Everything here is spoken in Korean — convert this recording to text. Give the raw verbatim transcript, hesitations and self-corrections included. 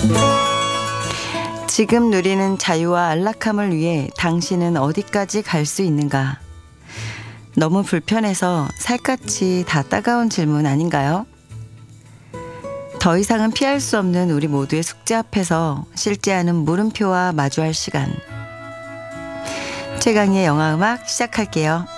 지금 누리는 자유와 안락함을 위해 당신은 어디까지 갈 수 있는가? 너무 불편해서 살갗이 다 따가운 질문 아닌가요? 더 이상은 피할 수 없는 우리 모두의 숙제 앞에서 실제하는 물음표와 마주할 시간. 최강의 영화음악 시작할게요.